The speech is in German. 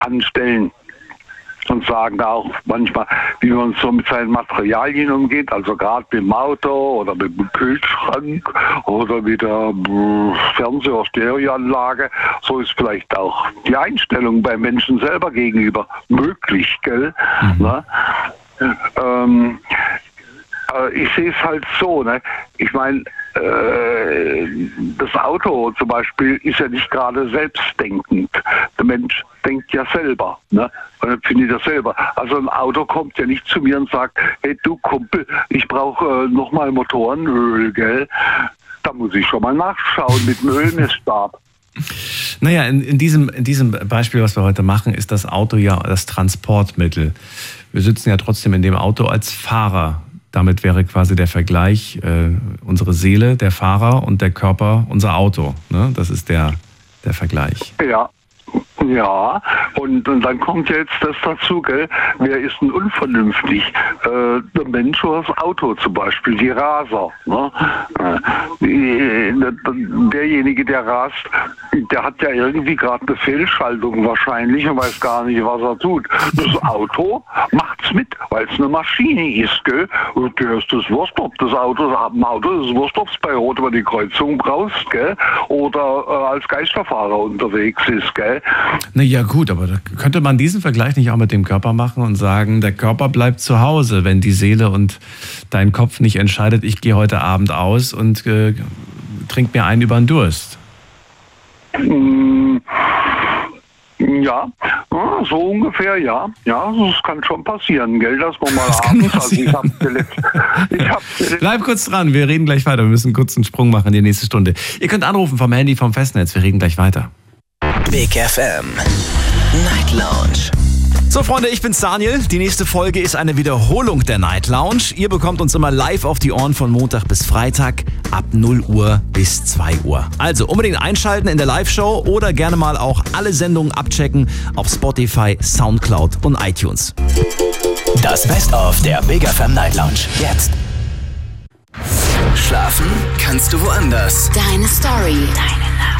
anstellen. Und sagen auch manchmal, wie man so mit seinen Materialien umgeht, also gerade mit dem Auto oder mit dem Kühlschrank oder mit der Fernseh- oder Stereoanlage. So ist vielleicht auch die Einstellung beim Menschen selber gegenüber möglich, gell? Ne? Ich sehe es halt so, ne? Ich meine, das Auto zum Beispiel ist ja nicht gerade selbstdenkend. Der Mensch denkt ja selber, ne? Und empfindet ja selber. Also ein Auto kommt ja nicht zu mir und sagt, hey du Kumpel, ich brauche nochmal Motorenöl, gell? Da muss ich schon mal nachschauen mit dem Ölmessstab. Naja, in diesem Beispiel, was wir heute machen, ist das Auto ja das Transportmittel. Wir sitzen ja trotzdem in dem Auto als Fahrer. Damit wäre quasi der Vergleich unsere Seele, der Fahrer, und der Körper, unser Auto. Ne? Das ist der Vergleich. Ja, und dann kommt jetzt das dazu, gell? Wer ist denn unvernünftig? Der Mensch oder das Auto zum Beispiel, die Raser. Ne? Derjenige, der rast, der hat ja irgendwie gerade eine Fehlschaltung wahrscheinlich und weiß gar nicht, was er tut. Das Auto macht's mit, weil es eine Maschine ist, gell? Und der ist das Wurscht, ob das Auto ist wurscht, ob es bei Rot über die Kreuzung brauchst, gell? Oder als Geisterfahrer unterwegs ist, gell? Na ja, gut, aber da könnte man diesen Vergleich nicht auch mit dem Körper machen und sagen, der Körper bleibt zu Hause, wenn die Seele und dein Kopf nicht entscheidet, ich gehe heute Abend aus und trink mir einen über den Durst. Ja, so ungefähr, ja. Ja, das kann schon passieren, gell, dass man mal abends, also ich hab Bleib kurz dran, wir reden gleich weiter. Wir müssen kurz einen Sprung machen in die nächste Stunde. Ihr könnt anrufen vom Handy, vom Festnetz, wir reden gleich weiter. Big FM Night Lounge. So Freunde, ich bin's Daniel. Die nächste Folge ist eine Wiederholung der Night Lounge. Ihr bekommt uns immer live auf die Ohren von Montag bis Freitag ab 0 Uhr bis 2 Uhr. Also unbedingt einschalten in der Live-Show oder gerne mal auch alle Sendungen abchecken auf Spotify, Soundcloud und iTunes. Das Best-of der Big FM Night Lounge. Jetzt. Schlafen kannst du woanders. Deine Story.